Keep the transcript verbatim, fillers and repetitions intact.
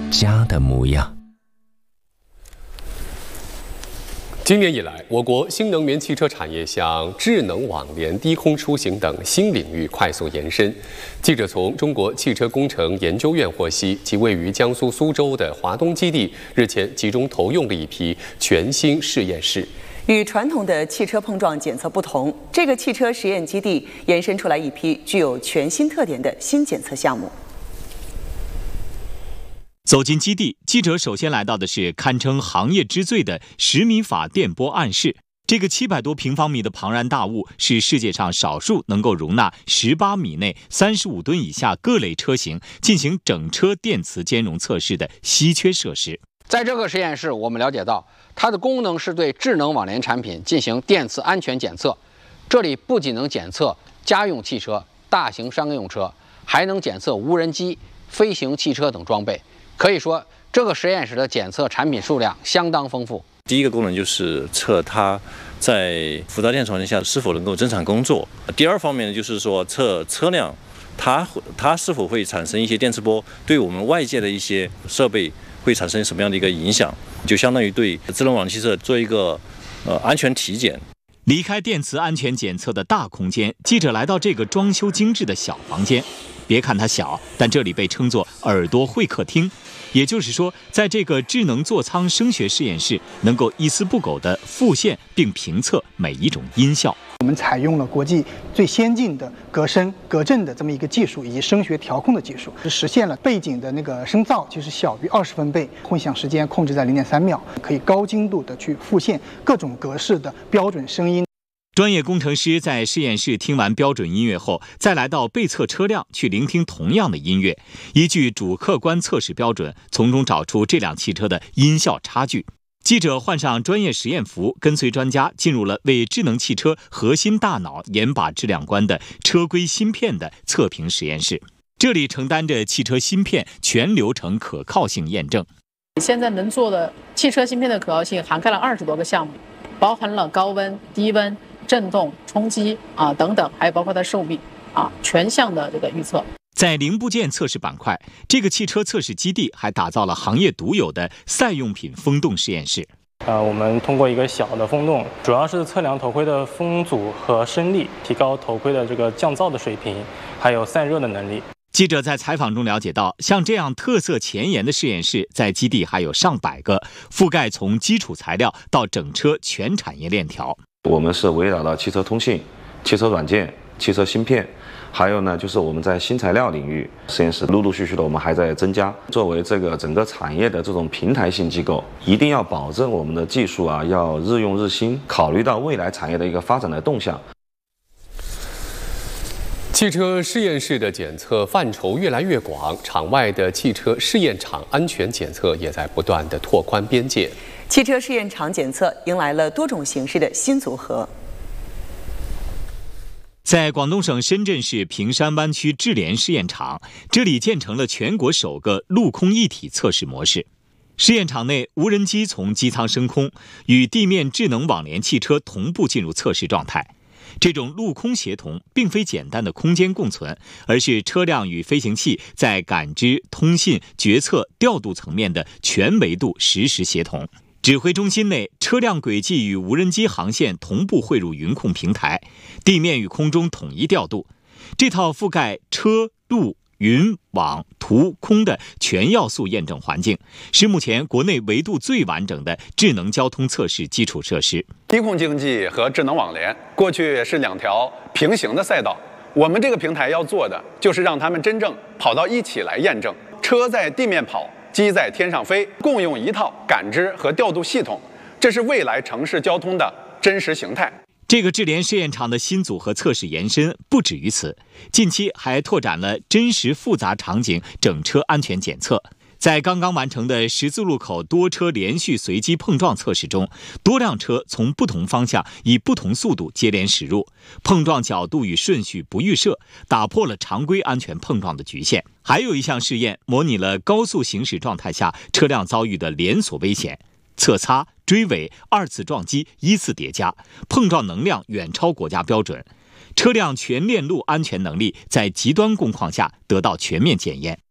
家的模样。 今年以来，我国新能源汽车产业向智能网联、低空出行等新领域快速延伸。记者从中国汽车工程研究院获悉，其位于江苏苏州的华东基地日前集中投用了一批全新实验室。 与传统的汽车碰撞检测不同，这个汽车实验基地延伸出来一批具有全新特点的新检测项目。 走进基地，记者首先来到的是堪称行业之最的十米法电波暗室。这个七百多平方米的庞然大物是世界上少数能够容纳十八米内三十五吨以下各类车型进行整车电磁兼容测试的稀缺设施。 在这个实验室，我们了解到，它的功能是对智能网联产品进行电磁安全检测。这里不仅能检测家用汽车、大型商用车，还能检测无人机、飞行汽车等装备。可以说，这个实验室的检测产品数量相当丰富。 第一个功能就是测它在复杂电场景下是否能够正常工作。第二方面呢，就是说测车辆它它是否会产生一些电磁波，对我们外界的一些设备会产生什么样的一个影响，就相当于对智能网联汽车做一个呃安全体检。 离开电磁安全检测的大空间，记者来到这个装修精致的小房间。别看它小，但这里被称作耳朵会客厅。也就是说，在这个智能座舱声学实验室，能够一丝不苟地复现并评测每一种音效。 我们采用了国际最先进的隔声、隔震的这么一个技术，以及声学调控的技术，实现了背景的那个声噪就是小于二十分贝，混响时间控制在零点三秒，可以高精度的去复现各种格式的标准声音。 专业工程师在实验室听完标准音乐后，再来到被测车辆去聆听同样的音乐，依据主客观测试标准，从中找出这辆汽车的音效差距。记者换上专业实验服，跟随专家进入了为智能汽车核心大脑严把质量关的车规芯片的测评实验室。这里承担着汽车芯片全流程可靠性验证。 现在能做的汽车芯片的可靠性涵盖了二十多个项目，包含了高温、低温、震动、冲击啊等等，还有包括它寿命啊全项的这个预测。 在零部件测试板块，这个汽车测试基地还打造了行业独有的赛用品风洞实验室。 呃，我们通过一个小的风洞，主要是测量头盔的风阻和升力，提高头盔的这个降噪的水平，还有散热的能力。 记者在采访中了解到，像这样特色前沿的实验室，在基地还有上百个，覆盖从基础材料到整车全产业链条。 我们是围绕到汽车通信、汽车软件、汽车芯片，还有呢就是我们在新材料领域实验室陆陆续续的我们还在增加。作为这个整个产业的这种平台性机构，一定要保证我们的技术啊要日用日新，考虑到未来产业的一个发展的动向。 汽车试验室的检测范畴越来越广，场外的汽车试验场安全检测也在不断地拓宽边界。 汽车试验场检测迎来了多种形式的新组合。 在广东省深圳市坪山湾区智联试验场，这里建成了全国首个陆空一体测试模式。试验场内，无人机从机舱升空，与地面智能网联汽车同步进入测试状态。这种陆空协同并非简单的空间共存，而是车辆与飞行器在感知、通信、决策、调度层面的全维度实时协同。指挥中心内，车辆轨迹与无人机航线同步汇入云控平台，地面与空中统一调度。这套覆盖车、路、云、网、图、空的全要素验证环境，是目前国内维度最完整的智能交通测试基础设施。 低空经济和智能网联过去是两条平行的赛道，我们这个平台要做的就是让他们真正跑到一起来验证。车在地面跑，机在天上飞，共用一套感知和调度系统，这是未来城市交通的真实形态。 这个智联试验场的新组合测试延伸不止于此，近期还拓展了真实复杂场景整车安全检测。在刚刚完成的十字路口多车连续随机碰撞测试中，多辆车从不同方向以不同速度接连驶入，碰撞角度与顺序不预设，打破了常规安全碰撞的局限。还有一项试验模拟了高速行驶状态下车辆遭遇的连锁危险，侧擦、追尾、二次撞击依次叠加，碰撞能量远超国家标准，车辆全链路安全能力在极端工况下得到全面检验。